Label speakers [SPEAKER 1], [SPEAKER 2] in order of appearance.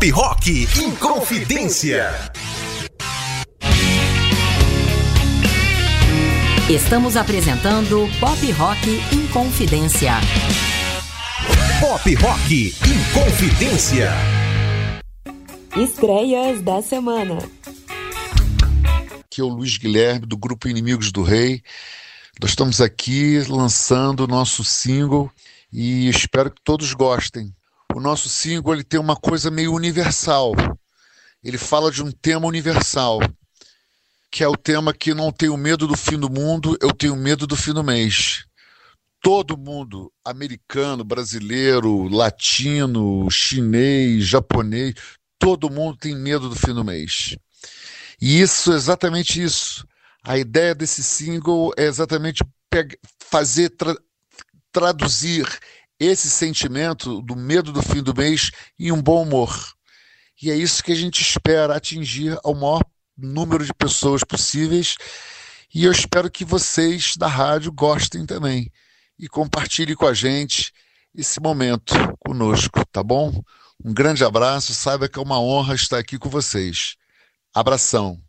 [SPEAKER 1] Pop Rock Inconfidência.
[SPEAKER 2] Estamos apresentando Pop Rock Inconfidência.
[SPEAKER 1] Pop Rock Inconfidência.
[SPEAKER 3] Estreias da semana.
[SPEAKER 4] Aqui é o Luiz Guilherme, do grupo Inimigos do Rei. Nós estamos aqui lançando o nosso single e espero que todos gostem. O nosso single ele tem uma coisa meio universal. Ele fala de um tema universal, que é o tema que não tenho medo do fim do mundo, eu tenho medo do fim do mês. Todo mundo, americano, brasileiro, latino, chinês, japonês, todo mundo tem medo do fim do mês. E isso, exatamente isso. A ideia desse single é exatamente traduzir esse sentimento do medo do fim do mês em um bom humor. E é isso que a gente espera atingir ao maior número de pessoas possíveis. E eu espero que vocês da rádio gostem também. E compartilhe com a gente esse momento conosco, tá bom? Um grande abraço, saiba que é uma honra estar aqui com vocês. Abração.